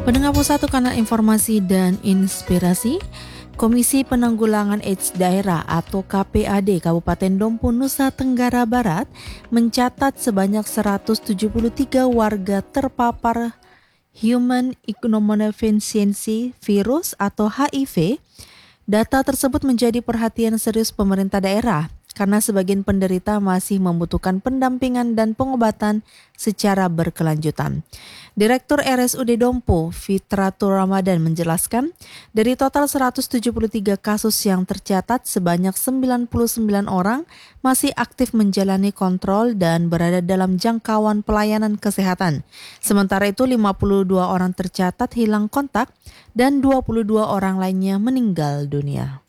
Pendengar Pusat Kanal Informasi dan Inspirasi, Komisi Penanggulangan AIDS Daerah atau KPAD Kabupaten Dompu Nusa Tenggara Barat mencatat sebanyak 173 warga terpapar Human Immunodeficiency Virus atau HIV. Data tersebut menjadi perhatian serius pemerintah daerah karena sebagian penderita masih membutuhkan pendampingan dan pengobatan secara berkelanjutan. Direktur RSUD Dompu, Fitratul Ramadan menjelaskan, dari total 173 kasus yang tercatat, sebanyak 99 orang masih aktif menjalani kontrol dan berada dalam jangkauan pelayanan kesehatan. Sementara itu 52 orang tercatat hilang kontak dan 22 orang lainnya meninggal dunia.